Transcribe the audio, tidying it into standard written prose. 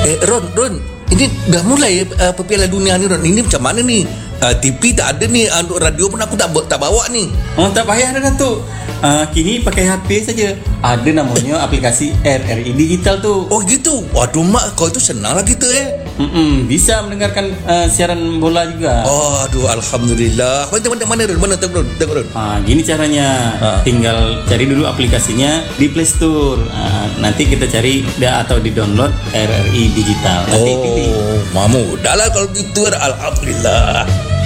Ron, ini dah mulai Piala Dunia ni Ron. Ini macam mana ni? TV tak ada ni, radio pun aku tak bawa ni. Oh, tak payah dah Datuk. Kini pakai HP saja. Ada namanya aplikasi RRI Digital tu. Oh gitu. Waduh mak, kau itu senang lah kita Bisa mendengarkan siaran bola juga. Oh, aduh, alhamdulillah. Mana Ron? Mana tengok Ron? Gini caranya. Tinggal cari dulu aplikasinya di Play Store. Nanti kita cari atau di download RRI Digital. Nanti pilih. Mamu, dah lah kalau gitu, alhamdulillah.